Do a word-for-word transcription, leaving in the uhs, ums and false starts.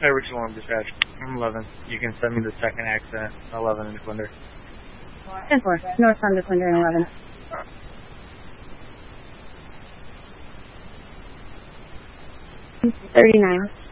Hey, Richard Long Dispatch. I'm eleven. You can send me the second accent, eleven in Quinder. ten four, northbound to Quinder and eleven. thirty-nine.